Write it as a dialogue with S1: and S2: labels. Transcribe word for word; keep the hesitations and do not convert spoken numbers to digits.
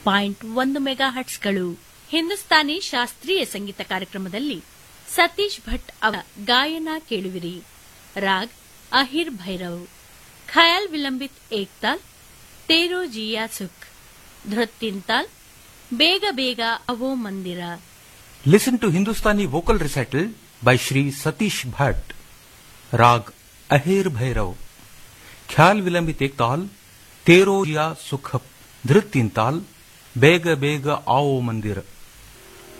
S1: Point ಒಂದು mega ಹರ್ಟ್ಸ್ಗಳು. Hindustani ಶಾಸ್ತ್ರೀಯ ಸಂಗೀತ ಕಾರ್ಯಕ್ರಮದಲ್ಲಿ ಸತೀಶ್ ಭಟ್ ಅವರ ಗಾಯನ ಕೇಳುವಿರಿ. ರಾಗ್ ಅಹಿರ್ ಭೈರವ್, ಖಯಾಲ್ ವಿಲಂಬಿತ್ ಏಕ್ತಾಲ್, ತೇರೋ ಜಿಯಾ ಸುಖ್, ಧೃತ್ತಿಂತಾಲ್, ಬೇಗ ಬೇಗ ಅವೋ ಮಂದಿರ.
S2: Listen to Hindustani vocal recital by Shri Satish Bhatt. Rag Ahir Bhairav, Khyal Vilambit Ek Tal, Tero Ya Sukh, Dhrit Tin Tal, Bega Bega Aao Mandir.